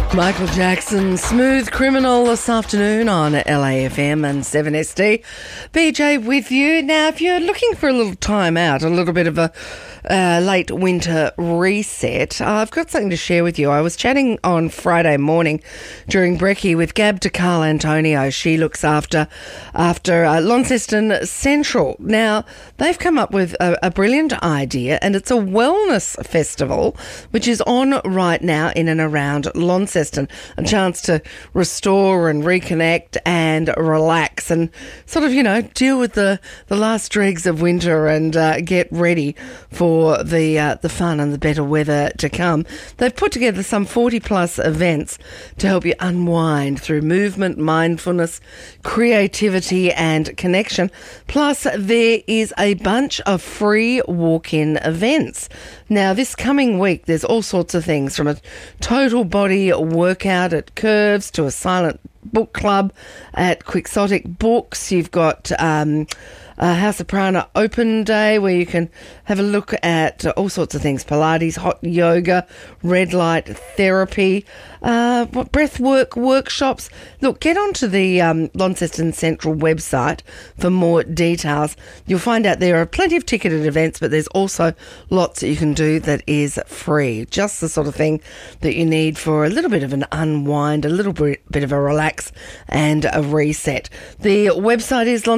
Michael Jackson, Smooth Criminal this afternoon on LAFM and 7SD. BJ with you. Now, if you're looking for a little time out, a little bit of a late winter reset, I've got something to share with you. I was chatting on Friday morning during Brekkie with Gab de Carl Antonio. She looks after Launceston Central. Now, they've come up with a brilliant idea, and it's a wellness festival, which is on right now in and around Launceston. A chance to restore and reconnect and relax and sort of, deal with the last dregs of winter and get ready for the fun and the better weather to come. They've put together some 40 plus events to help you unwind through movement, mindfulness, creativity and connection. Plus, there is a bunch of free walk-in events. Now, this coming week, there's all sorts of things, from a total body workout at Curves to a silent book club at Quixotic Books. You've got House of Prana Open Day, where you can have a look at all sorts of things: Pilates, hot yoga, red light therapy, breath work workshops. Look, get onto the Launceston Central website for more details. You'll find out there are plenty of ticketed events, but there's also lots that you can do that is free. Just the sort of thing that you need for a little bit of an unwind, a little bit of a relax and a reset. The website is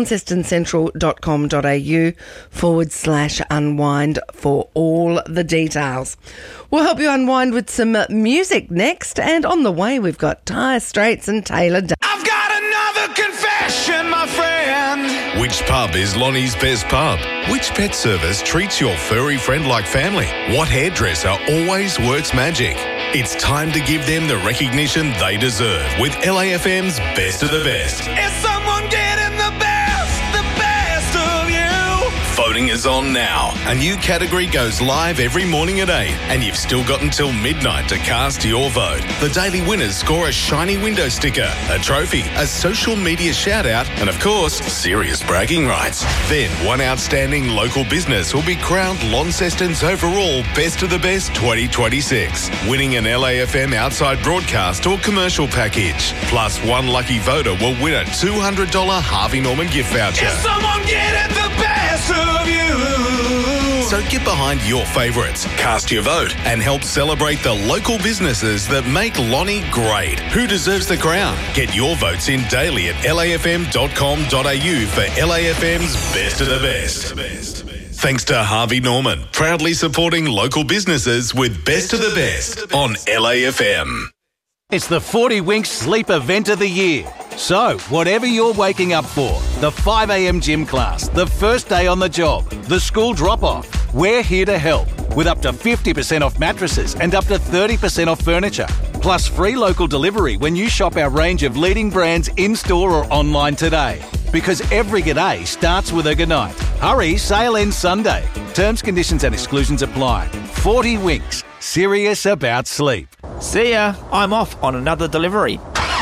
launcestoncentra.com.au/unwind for all the details. We'll help you unwind with some music next, and on the way we've got Tyre Straits and Taylor Dunn. I've got another confession, my friend. Which pub is Lonnie's best pub? Which pet service treats your furry friend like family? What hairdresser always works magic? It's time to give them the recognition they deserve with LAFM's Best of the Best. Is someone getting the best of you? Voting is on now. A new category goes live every morning at 8, and you've still got until midnight to cast your vote. The daily winners score a shiny window sticker, a trophy, a social media shout-out, and of course, serious bragging rights. Then one outstanding local business will be crowned Launceston's overall Best of the Best 2026, winning an LAFM outside broadcast or commercial package. Plus, one lucky voter will win a $200 Harvey Norman gift voucher. Is someone getting the best of you? So get behind your favourites, cast your vote, and help celebrate the local businesses that make Lonnie great. Who deserves the crown? Get your votes in daily at lafm.com.au for LAFM's Best of the Best. Thanks to Harvey Norman, proudly supporting local businesses with Best of the Best on LAFM. It's the 40 Winks Sleep Event of the Year. So, whatever you're waking up for, the 5 a.m. gym class, the first day on the job, the school drop-off, we're here to help with up to 50% off mattresses and up to 30% off furniture. Plus free local delivery when you shop our range of leading brands in-store or online today. Because every g'day starts with a goodnight. Hurry, sale ends Sunday. Terms, conditions and exclusions apply. 40 Winks, serious about sleep. See ya, I'm off on another delivery.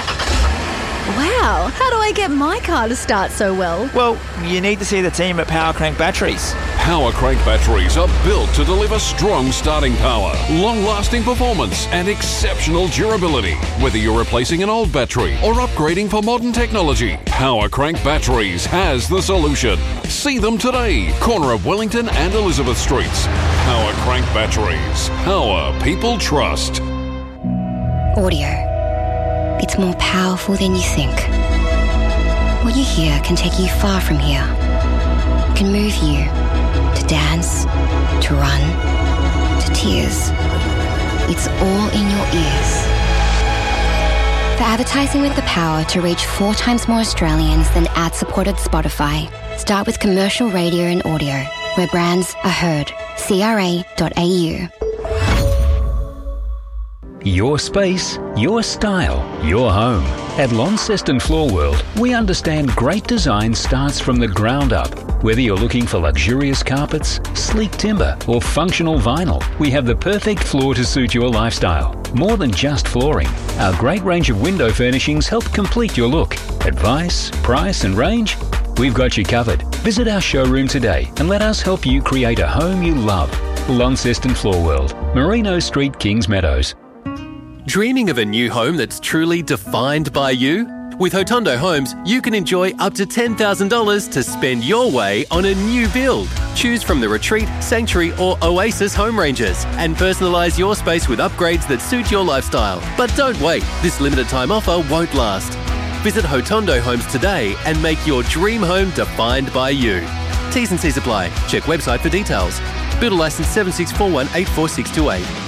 Wow, how do I get my car to start so well? Well, you need to see the team at Power Crank Batteries. Power Crank batteries are built to deliver strong starting power, long-lasting performance and exceptional durability. Whether you're replacing an old battery or upgrading for modern technology, Power Crank Batteries has the solution. See them today, corner of Wellington and Elizabeth Streets. Power Crank Batteries. Power people trust. Audio. It's more powerful than you think. What you hear can take you far from here. It can move you to dance, to run, to tears. It's all in your ears. For advertising with the power to reach 4 times more Australians than ad-supported Spotify, start with commercial radio and audio, where brands are heard. CRA.au. Your space, your style, your home. At Launceston Floor World, we understand great design starts from the ground up. Whether you're looking for luxurious carpets, sleek timber, or functional vinyl, we have the perfect floor to suit your lifestyle. More than just flooring, our great range of window furnishings help complete your look. Advice, price and range? We've got you covered. Visit our showroom today and let us help you create a home you love. Launceston Floor World, Merino Street, Kings Meadows. Dreaming of a new home that's truly defined by you? With Hotondo Homes, you can enjoy up to $10,000 to spend your way on a new build. Choose from the Retreat, Sanctuary or Oasis home ranges and personalise your space with upgrades that suit your lifestyle. But don't wait, this limited time offer won't last. Visit Hotondo Homes today and make your dream home defined by you. T's and C's apply. Check website for details. Builder licence 7641846228.